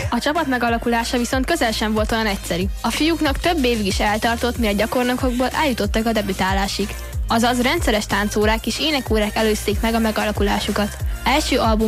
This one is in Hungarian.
A csapat megalakulása viszont közel sem volt olyan egyszerű. A fiúknak több évig is eltartott, mire gyakornokokból eljutottak a debütálásig. Azaz rendszeres táncórák és énekórák előzték meg a megalakulásukat. Első album